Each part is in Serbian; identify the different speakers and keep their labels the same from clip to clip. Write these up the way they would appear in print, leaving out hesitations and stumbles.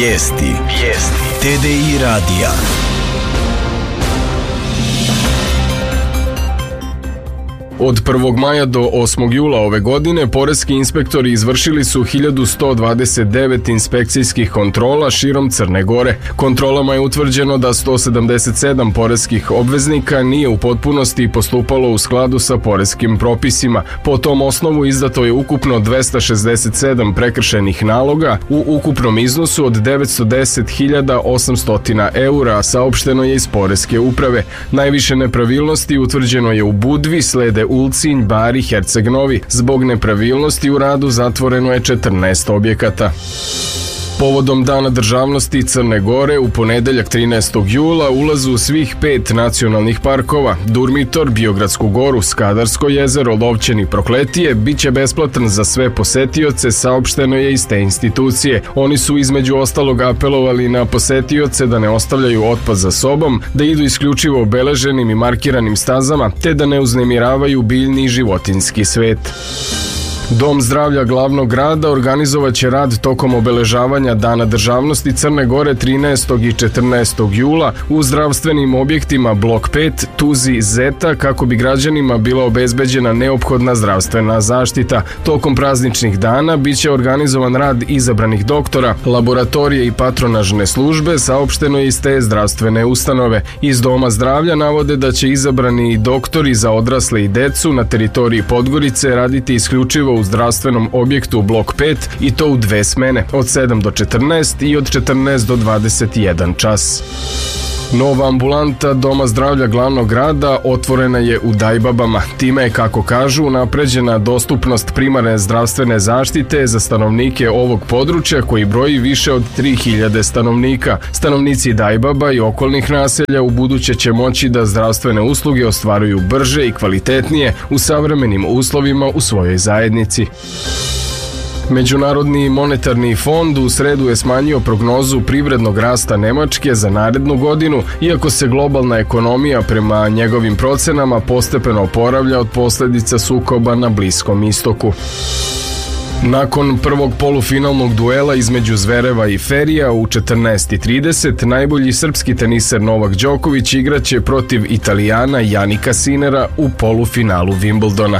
Speaker 1: Vijesti TDI radija. Od 1. maja do 8. jula ove godine poreski inspektori izvršili su 1129 inspekcijskih kontrola širom Crne Gore. Kontrolama je utvrđeno da 177 poreskih obveznika nije u potpunosti postupalo u skladu sa poreskim propisima. Po tom osnovu izdato je ukupno 267 prekršajnih naloga u ukupnom iznosu od 910.800 eura, saopšteno je iz poreske uprave. Najviše nepravilnosti utvrđeno je u Budvi, slede Ulcinj, Bari, Herceg Novi. Zbog nepravilnosti u radu zatvoreno je 14 objekata. Povodom Dana državnosti Crne Gore u ponedeljak 13. jula ulazu svih 5 nacionalnih parkova, Durmitor, Biogradsku goru, Skadarsko jezero, Lovćen i Prokletije, bit će besplatan za sve posetioce, saopšteno je iz te institucije. Oni su između ostalog apelovali na posetioce da ne ostavljaju otpad za sobom, da idu isključivo obeleženim i markiranim stazama, te da ne uznemiravaju biljni i životinjski svet. Dom zdravlja glavnog grada organizovaće rad tokom obeležavanja Dana državnosti Crne Gore 13. i 14. jula u zdravstvenim objektima Blok 5, Tuzi, Zeta, kako bi građanima bila obezbeđena neophodna zdravstvena zaštita. Tokom prazničnih dana biće organizovan rad izabranih doktora, laboratorije i patronažne službe, saopšteno je iz te zdravstvene ustanove. Iz Doma zdravlja navode da će izabrani doktori za odrasle i decu na teritoriji Podgorice raditi isključivo u zdravstvenom objektu Blok 5 i to u 2 smene, od 7 do 14 i od 14 do 21 čas. Nova ambulanta Doma zdravlja glavnog grada otvorena je u Dajbabama. Time je, kako kažu, unapređena dostupnost primarne zdravstvene zaštite za stanovnike ovog područja koji broji više od 3000 stanovnika. Stanovnici Dajbaba i okolnih naselja u buduće će moći da zdravstvene usluge ostvaruju brže i kvalitetnije u savremenim uslovima u svojoj zajednici. Međunarodni monetarni fond u sredu je smanjio prognozu privrednog rasta Nemačke za narednu godinu, iako se globalna ekonomija prema njegovim procenama postepeno oporavlja od posljedica sukoba na Bliskom istoku. Nakon prvog polufinalnog duela između Zvereva i Ferija u 14:30, najbolji srpski teniser Novak Đoković igraće protiv Italijana Janika Sinera u polufinalu Wimbledona.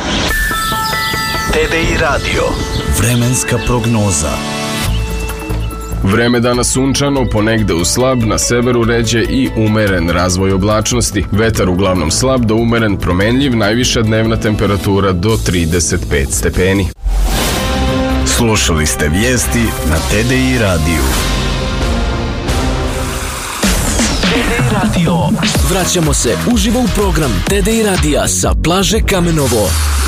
Speaker 2: TDI radio. Vremenska prognoza.
Speaker 1: Vreme danas sunčano, ponegde u slab, na severu ređe i umeren razvoj oblačnosti. Vetar uglavnom slab do umeren promenljiv, najviša dnevna temperatura do 35 stepeni.
Speaker 2: Slušali ste vijesti na TDI radiju. TDI radio. Vraćamo se uživo u program TDI radija sa plaže Kamenovo.